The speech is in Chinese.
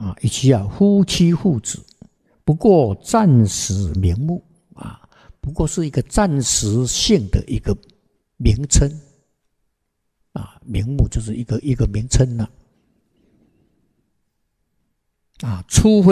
以及夫妻父子，不过暂时名目不过是一个暂时性的一个名称名目就是一个名称除非